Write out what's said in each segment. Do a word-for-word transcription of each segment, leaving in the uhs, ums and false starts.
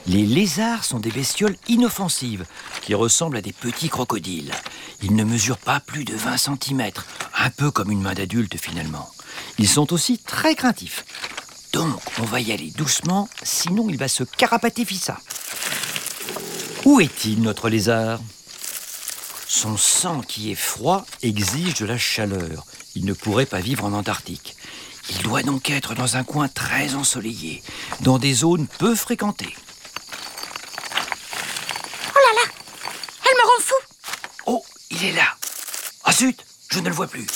Les lézards sont des bestioles inoffensives qui ressemblent à des petits crocodiles. Ils ne mesurent pas plus de vingt centimètres, un peu comme une main d'adulte finalement. Ils sont aussi très craintifs. Donc, on va y aller doucement, sinon il va se carapater fissa. Où est-il, notre lézard ? Son sang qui est froid exige de la chaleur. Il ne pourrait pas vivre en Antarctique. Il doit donc être dans un coin très ensoleillé, dans des zones peu fréquentées. Oh là là, elle me rend fou. Oh, il est là. Ah zut, je ne le vois plus.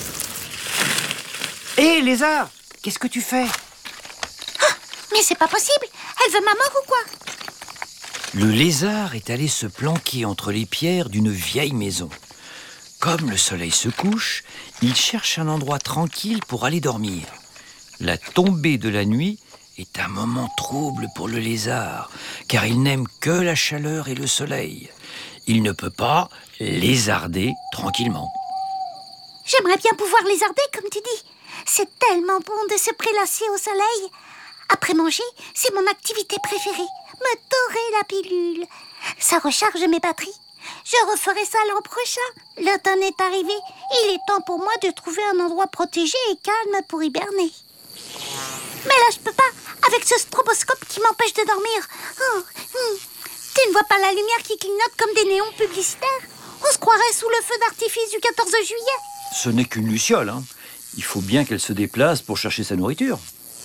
Hé, lézard, qu'est-ce que tu fais ? Oh, mais c'est pas possible. Elle veut ma mort ou quoi ? Le lézard est allé se planquer entre les pierres d'une vieille maison. Comme le soleil se couche, il cherche un endroit tranquille pour aller dormir. La tombée de la nuit est un moment trouble pour le lézard, car il n'aime que la chaleur et le soleil. Il ne peut pas lézarder tranquillement. J'aimerais bien pouvoir lézarder, comme tu dis. C'est tellement bon de se prélasser au soleil. Après manger, c'est mon activité préférée. Me dorer la pilule. Ça recharge mes batteries. Je referai ça l'an prochain. L'automne est arrivé. Il est temps pour moi de trouver un endroit protégé et calme pour hiberner. Mais là, je peux pas, avec ce stroboscope qui m'empêche de dormir. Oh, hmm. Tu ne vois pas la lumière qui clignote comme des néons publicitaires ? On se croirait sous le feu d'artifice du quatorze juillet. Ce n'est qu'une luciole, hein. Il faut bien qu'elle se déplace pour chercher sa nourriture.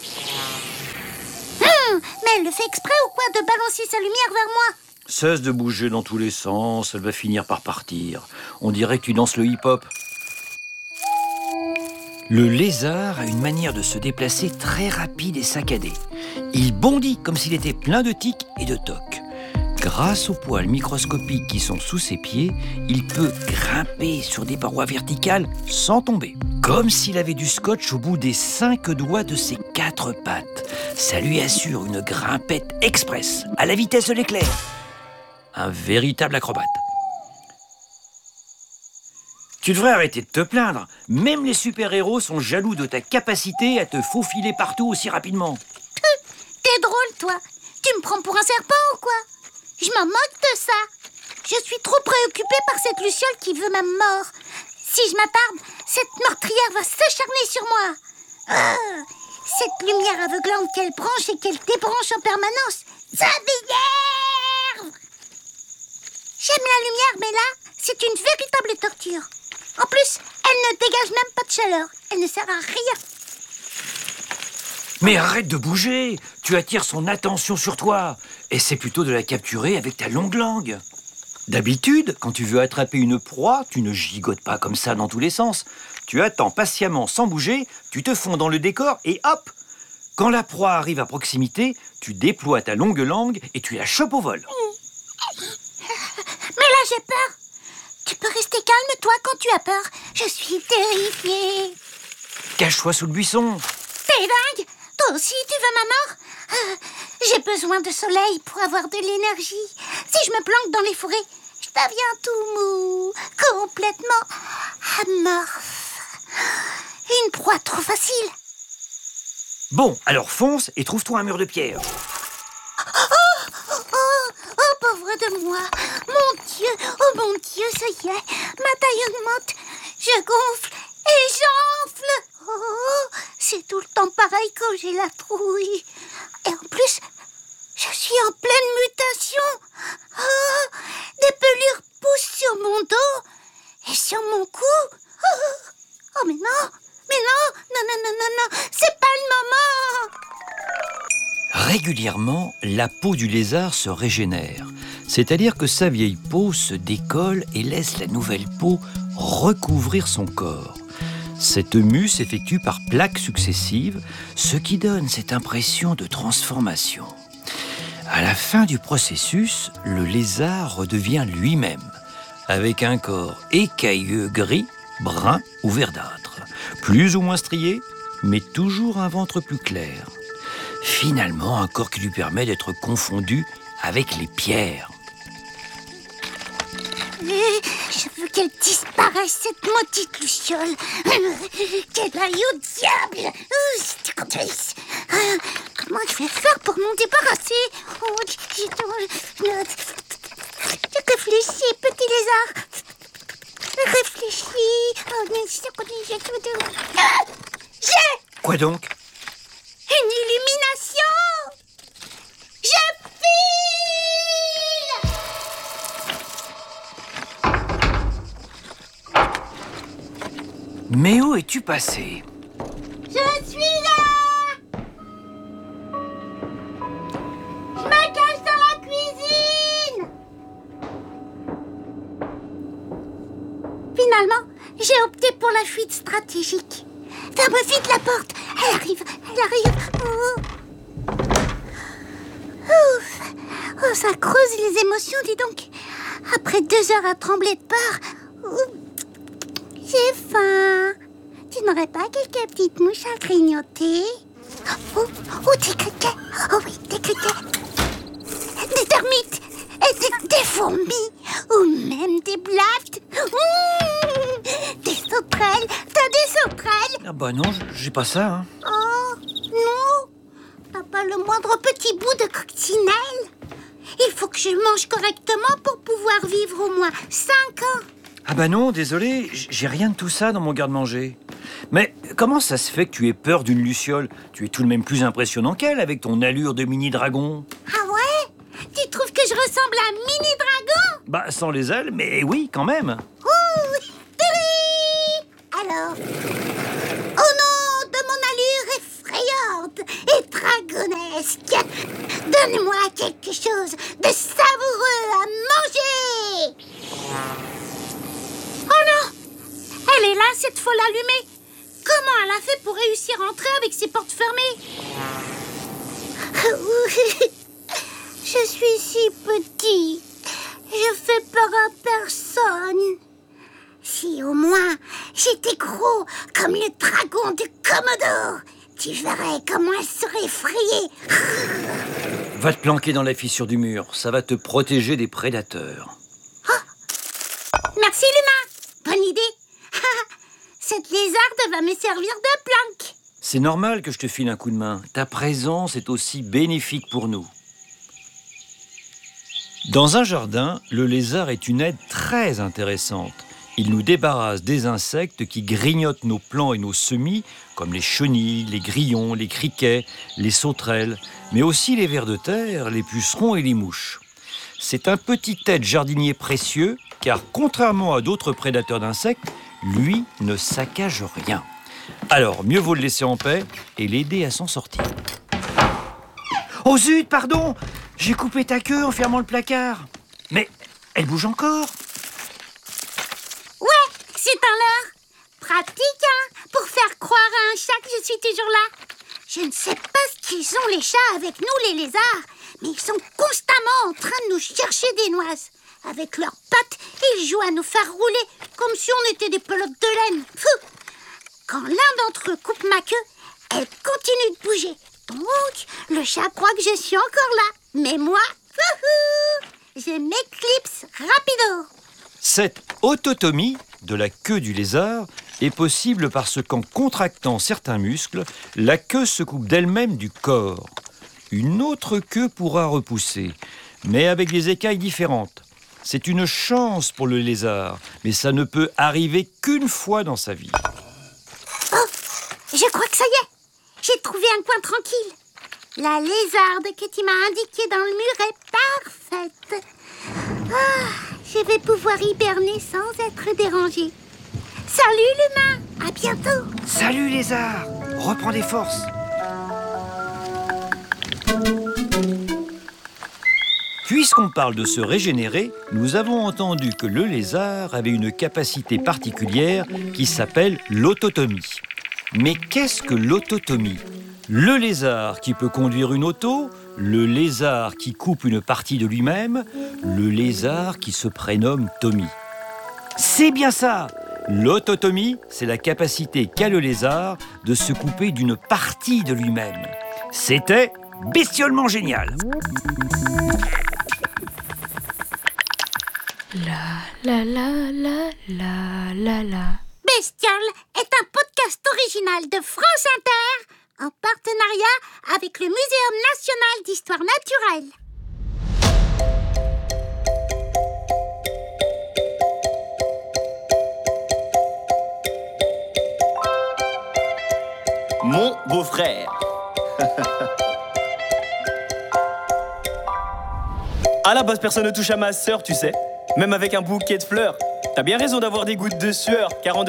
Hum, mais elle le fait exprès ou quoi de balancer sa lumière vers moi ? Cesse de bouger dans tous les sens, elle va finir par partir. On dirait que tu danses le hip-hop. Le lézard a une manière de se déplacer très rapide et saccadée. Il bondit comme s'il était plein de tiques et de tocs. Grâce aux poils microscopiques qui sont sous ses pieds, il peut grimper sur des parois verticales sans tomber. Comme s'il avait du scotch au bout des cinq doigts de ses quatre pattes. Ça lui assure une grimpette express, à la vitesse de l'éclair. Un véritable acrobate. Tu devrais arrêter de te plaindre. Même les super-héros sont jaloux de ta capacité à te faufiler partout aussi rapidement. T'es drôle, toi. Tu me prends pour un serpent ou quoi ? Je m'en moque de ça. Je suis trop préoccupée par cette luciole qui veut ma mort. Si je m'attarde, cette meurtrière va s'acharner sur moi. Oh, cette lumière aveuglante qu'elle branche et qu'elle débranche en permanence, ça m'énerve. J'aime la lumière, mais là, c'est une véritable torture. En plus, elle ne dégage même pas de chaleur. Elle ne sert à rien. Mais arrête de bouger. Tu attires son attention sur toi. Essaie plutôt de la capturer avec ta longue langue. D'habitude, quand tu veux attraper une proie, tu ne gigotes pas comme ça dans tous les sens. Tu attends patiemment sans bouger, tu te fonds dans le décor et hop! Quand la proie arrive à proximité, tu déploies ta longue langue et tu la chopes au vol. Mais là, j'ai peur. Tu peux rester calme, toi, quand tu as peur. Je suis terrifiée. Cache-toi sous le buisson. T'es dingue? Toi aussi, tu veux ma mort? euh, J'ai besoin de soleil pour avoir de l'énergie. Si je me planque dans les forêts, je deviens tout mou, complètement amorphe. Une proie trop facile. Bon, alors fonce et trouve-toi un mur de pierre. Oh, oh, oh, pauvre de moi. Mon Dieu, oh mon Dieu, ça y est. Ma taille augmente. Je gonfle et j'enfle. Oh, c'est tout le temps pareil quand j'ai la trouille. Et en plus, je suis en pleine mutation. Oh, des pelures poussent sur mon dos et sur mon cou. Oh, oh mais non, mais non, non, non, non, non, non, c'est pas le moment. Régulièrement, la peau du lézard se régénère. C'est-à-dire que sa vieille peau se décolle et laisse la nouvelle peau recouvrir son corps. Cette mue s'effectue par plaques successives, ce qui donne cette impression de transformation. À la fin du processus, le lézard redevient lui-même, avec un corps écailleux gris, brun ou verdâtre, plus ou moins strié, mais toujours un ventre plus clair. Finalement, un corps qui lui permet d'être confondu avec les pierres. Je veux qu'elle disparaisse, cette maudite luciole. Qu'elle aille au diable. Comment je vais faire pour m'en débarrasser? Oh, je, je, je réfléchis, petit lézard. Réfléchis. Oh, mais je- J'ai Quoi donc? une illumination. Je file. Mais où es-tu passé? Je suis là. Je me cache dans la cuisine. Finalement, j'ai opté pour la fuite stratégique. Ferme vite la porte. Elle arrive, elle arrive. Oh. Ouf. Oh, ça creuse les émotions, dis donc. Après deux heures à trembler de peur, oh, j'ai faim. Tu n'aurais pas quelques petites mouches à grignoter? Oh, oh, des criquets. Oh oui, des criquets. Des termites. Et des, des fourmis. Ou même des blattes. Mmh, des sauterelles. T'as des sauterelles? Ah bah non, j'ai pas ça, hein. Oh, non. T'as pas le moindre petit bout de coccinelle? Il faut que je mange correctement pour pouvoir vivre au moins cinq ans. Ah bah non, désolé, j- j'ai rien de tout ça dans mon garde-manger. Mais comment ça se fait que tu aies peur d'une luciole? Tu es tout de même plus impressionnant qu'elle avec ton allure de mini-dragon. Ah ouais? Tu trouves que je ressemble à un mini-dragon? Bah sans les ailes, mais oui, quand même. Ouh, télé. Alors, au nom de mon allure effrayante et dragonesque, donne-moi quelque chose de savoureux à manger. Oh non! Elle est là, cette folle allumée. Comment elle a fait pour réussir à entrer avec ses portes fermées? Je suis si petit. Je fais peur à personne. Si au moins j'étais gros comme le dragon du Commodore, tu verrais comment elle serait effrayée. Va te planquer dans la fissure du mur, ça va te protéger des prédateurs. Merci Luna, bonne idée. Cette lézarde va me servir de planque. C'est normal que je te file un coup de main. Ta présence est aussi bénéfique pour nous. Dans un jardin, le lézard est une aide très intéressante. Il nous débarrasse des insectes qui grignotent nos plants et nos semis, comme les chenilles, les grillons, les criquets, les sauterelles, mais aussi les vers de terre, les pucerons et les mouches. C'est un petit aide jardinier précieux, car contrairement à d'autres prédateurs d'insectes, lui ne saccage rien. Alors, mieux vaut le laisser en paix et l'aider à s'en sortir. Oh zut, pardon! J'ai coupé ta queue en fermant le placard. Mais elle bouge encore. Ouais, c'est un leurre. Pratique, hein, pour faire croire à un chat que je suis toujours là. Je ne sais pas ce qu'ils ont les chats avec nous, les lézards, mais ils sont constamment en train de nous chercher des noises. Avec leurs pattes, ils jouent à nous faire rouler comme si on était des pelotes de laine. Fou. Quand l'un d'entre eux coupe ma queue, elle continue de bouger. Donc, le chat croit que je suis encore là. Mais moi, fouhou, je m'éclipse rapido. Cette autotomie de la queue du lézard est possible parce qu'en contractant certains muscles, la queue se coupe d'elle-même du corps. Une autre queue pourra repousser, mais avec des écailles différentes. C'est une chance pour le lézard, mais ça ne peut arriver qu'une fois dans sa vie. Oh, je crois que ça y est, j'ai trouvé un coin tranquille. La lézarde que tu m'as indiquée dans le mur est parfaite. Ah, je vais pouvoir hiberner sans être dérangée. Salut l'humain, à bientôt. Salut lézard, reprends des forces. Puisqu'on parle de se régénérer, nous avons entendu que le lézard avait une capacité particulière qui s'appelle l'autotomie. Mais qu'est-ce que l'autotomie ? Le lézard qui peut conduire une auto, le lézard qui coupe une partie de lui-même, le lézard qui se prénomme Tommy. C'est bien ça! L'autotomie, c'est la capacité qu'a le lézard de se couper d'une partie de lui-même. C'était bestiolement génial! La la la la la la la. Bestiole est un podcast original de France Inter en partenariat avec le Muséum national d'histoire naturelle. Mon beau-frère. À la base, personne ne touche à ma sœur, tu sais. Même avec un bouquet de fleurs. T'as bien raison d'avoir des gouttes de sueur, car en